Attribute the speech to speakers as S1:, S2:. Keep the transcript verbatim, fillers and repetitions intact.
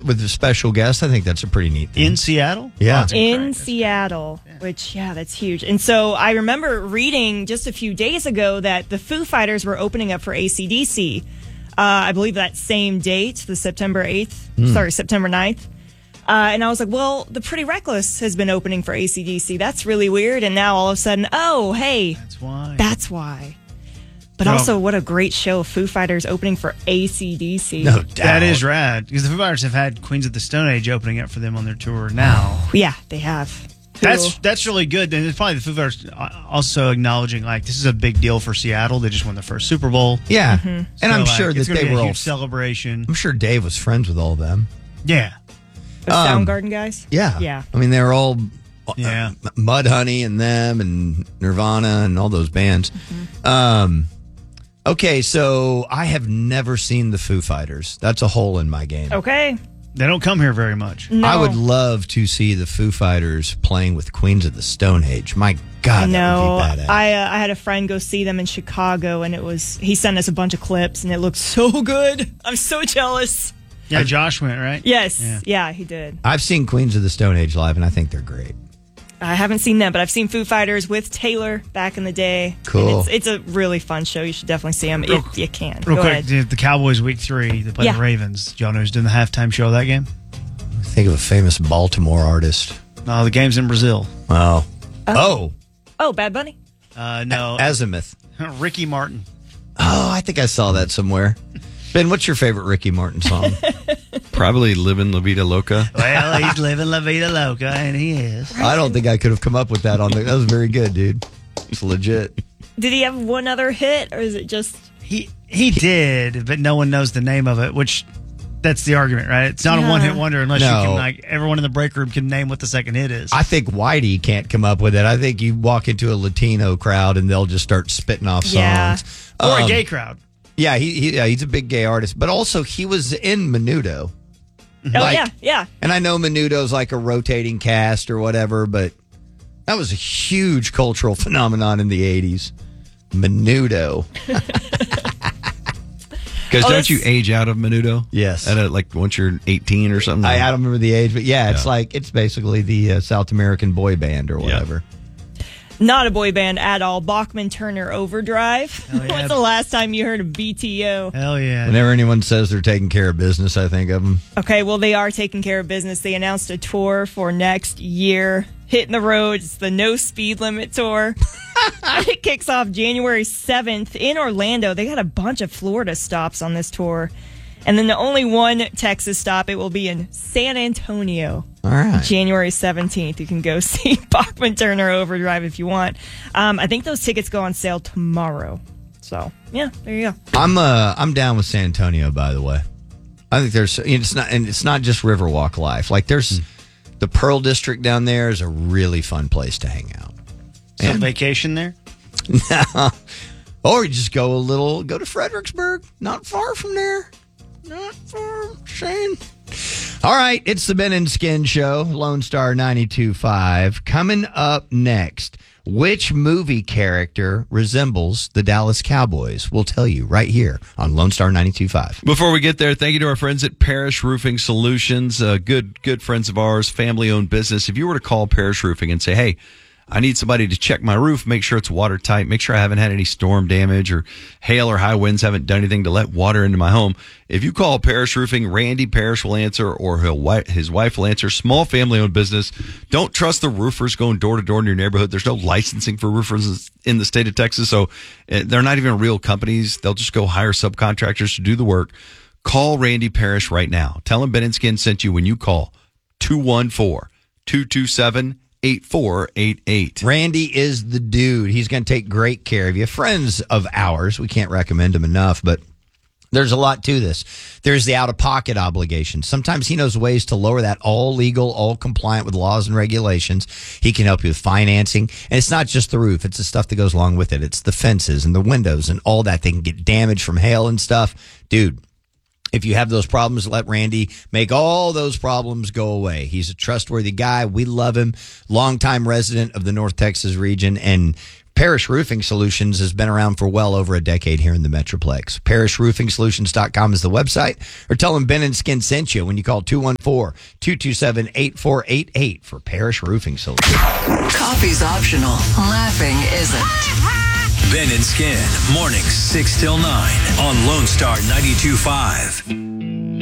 S1: with a special guest. I think that's a pretty neat thing.
S2: In Seattle?
S1: Yeah.
S3: Oh, in Seattle, yeah. Which, yeah, that's huge. And so I remember reading just a few days ago that the Foo Fighters were opening up for A C D C. Uh, I believe that same date, the September eighth, mm. sorry, September ninth. Uh, and I was like, well, the Pretty Reckless has been opening for A C D C. That's really weird. And now all of a sudden, oh, hey.
S2: That's why.
S3: That's why. But
S2: No.
S3: also, what a great show. Foo Fighters opening for A C D C.
S1: No doubt.
S2: That is rad. Because the Foo Fighters have had Queens of the Stone Age opening up for them on their tour now.
S3: Yeah, they have.
S2: That's
S3: Cool.
S2: that's really good. And it's probably the Foo Fighters also acknowledging, like, this is a big deal for Seattle. They just won the first Super Bowl.
S1: Yeah.
S3: Mm-hmm.
S1: And
S2: So,
S1: I'm
S2: like,
S1: sure that
S2: it's gonna
S1: they
S2: be a
S1: were all.
S2: huge celebration.
S1: I'm sure Dave was friends with all of them.
S2: Yeah.
S3: The
S1: Um,
S3: Soundgarden guys?
S1: Yeah.
S3: Yeah.
S1: I mean, they were all
S2: Yeah.
S1: uh, Mudhoney and them and Nirvana and all those bands.
S3: Mm-hmm.
S1: Um, okay, so I have never seen the Foo Fighters. That's a hole in my game.
S3: Okay.
S2: They don't come here very much.
S3: No.
S1: I would love to see the Foo Fighters playing with Queens of the Stone Age. My God,
S3: I know.
S1: that would be badass.
S3: I uh, I had a friend go see them in Chicago, and it was he sent us a bunch of clips, and it looked so good. I'm so jealous.
S2: Yeah, Josh went, right?
S3: Yes,
S2: Yeah.
S3: yeah, he did.
S1: I've seen Queens of the Stone Age live, and I think they're great.
S3: I haven't seen them, but I've seen Foo Fighters with Taylor back in the day.
S1: Cool.
S3: And it's, it's a really fun show. You should definitely see them
S2: Real-
S3: if you can.
S2: Real
S3: Go
S2: quick,
S3: ahead.
S2: the the Cowboys week three, they play
S3: Yeah.
S2: the Ravens. Do y'all know who's doing the halftime show of that game?
S1: Think of a famous Baltimore artist.
S2: No, the game's in Brazil.
S1: Oh. Oh.
S3: Oh, Bad Bunny.
S2: Uh, no,
S1: Azimuth.
S2: Ricky Martin.
S1: Oh, I think I saw that somewhere. Ben, what's your favorite Ricky Martin song?
S4: Probably Livin' La Vida Loca.
S2: Well, he's living La Vida Loca, and he is.
S1: I don't think I could have come up with that on the. That was very good, dude. It's legit.
S3: Did he have one other hit, or is it just...
S2: He he did, but no one knows the name of it, which that's the argument, right? It's not
S3: Yeah.
S2: a one hit wonder unless
S1: No.
S2: you can, like, everyone in the break room can name what the second hit is.
S1: I think Whitey can't come up with it. I think you walk into a Latino crowd and they'll just start spitting off songs.
S3: Yeah.
S2: or
S1: Um,
S2: a gay crowd.
S1: Yeah, he, he yeah, he's a big gay artist, but also he was in Menudo.
S3: Oh,
S1: Like-
S3: yeah, yeah.
S1: And I know Menudo's like a rotating cast or whatever, but that was a huge cultural phenomenon in the eighties. Menudo.
S4: Because
S3: Oh,
S4: don't
S3: that's-
S4: you age out of Menudo?
S1: Yes.
S4: At a, like once you're eighteen or something?
S1: I, I don't remember the age, but yeah, it's
S4: Yeah.
S1: like, it's basically the uh, South American boy band or whatever.
S3: Not a boy band at all. Bachman Turner Overdrive.
S2: Oh, yeah.
S3: When's the last time you heard of B T O?
S2: Hell yeah.
S1: Whenever anyone says they're taking care of business, I think of them.
S3: Okay, well, they are taking care of business. They announced a tour for next year. Hitting the road. It's the No Speed Limit Tour. It kicks off January seventh in Orlando. They got a bunch of Florida stops on this tour. And then the only one Texas stop, it will be in San Antonio.
S1: All right.
S3: January seventeenth. You can go see Bachman Turner Overdrive if you want. Um, I think those tickets go on sale tomorrow. So, yeah, there you go.
S1: I'm uh I'm down with San Antonio, by the way. I think there's it's not and it's not just Riverwalk life. Like there's the Pearl District down there is a really fun place to hang out.
S2: Some vacation there?
S1: Or you just go a little go to Fredericksburg, not far from there. Not far, Shane. All right, it's the Ben and Skin Show, Lone Star ninety-two point five. Coming up next, which movie character resembles the Dallas Cowboys? We'll tell you right here on Lone Star ninety-two point five.
S4: Before we get there, thank you to our friends at Parish Roofing Solutions, uh, good good friends of ours, family-owned business. If you were to call Parish Roofing and say, hey, I need somebody to check my roof, make sure it's watertight, make sure I haven't had any storm damage or hail or high winds haven't done anything to let water into my home. If you call Parish Roofing, Randy Parish will answer or he'll, his wife will answer. Small family-owned business. Don't trust the roofers going door to door in your neighborhood. There's no licensing for roofers in the state of Texas, so they're not even real companies. They'll just go hire subcontractors to do the work. Call Randy Parish right now. Tell him Ben and Skin sent you when you call two one four, two two seven, eight four eight eight.
S1: Randy is the dude. He's going to take great care of you. Friends of ours, we can't recommend him enough, but there's a lot to this. There's the out-of-pocket obligation. Sometimes he knows ways to lower that, all legal, all compliant with laws and regulations. He can help you with financing. And it's not just the roof. It's the stuff that goes along with it. It's the fences and the windows and all that. They can get damaged from hail and stuff. Dude, if you have those problems, let Randy make all those problems go away. He's a trustworthy guy. We love him. Longtime resident of the North Texas region. And Parish Roofing Solutions has been around for well over a decade here in the Metroplex. parish roofing solutions dot com is the website, or tell them Ben and Skin sent you when you call two one four, two two seven, eight four eight eight for Parish Roofing Solutions.
S5: Coffee's optional. Laughing isn't.
S6: Ben and Skin, mornings six till nine on Lone Star ninety-two point five.